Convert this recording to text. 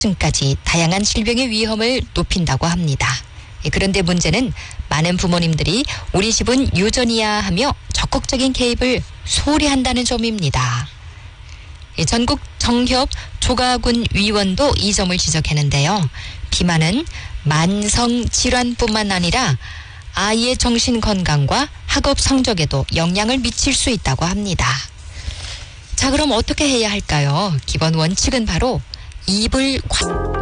층까지 다양한 질병의 위험을 높인다고 합니다. 그런데 문제는 많은 부모님들이 우리 집은 유전이야 하며 적극적인 개입을 소홀히 한다는 점입니다. 전국 정협 조가군 위원도 이 점을 지적했는데요. 비만은 만성 질환뿐만 아니라 아이의 정신 건강과 학업 성적에도 영향을 미칠 수 있다고 합니다. 자, 그럼 어떻게 해야 할까요? 기본 원칙은 바로 입을